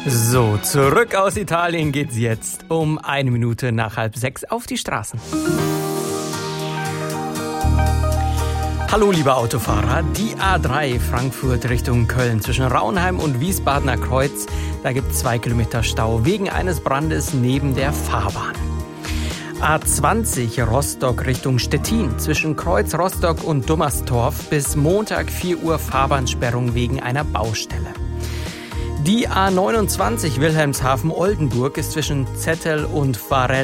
So, zurück aus Italien geht's jetzt um 1 Minute nach 5:30 auf die Straßen. Hallo liebe Autofahrer, die A3 Frankfurt Richtung Köln zwischen Raunheim und Wiesbadener Kreuz, da gibt es 2 Kilometer Stau wegen eines Brandes neben der Fahrbahn. A20 Rostock Richtung Stettin zwischen Kreuz Rostock und Dummerstorf bis Montag 4 Uhr Fahrbahnsperrung wegen einer Baustelle. Die A29 Wilhelmshaven-Oldenburg ist zwischen Zettel und Varel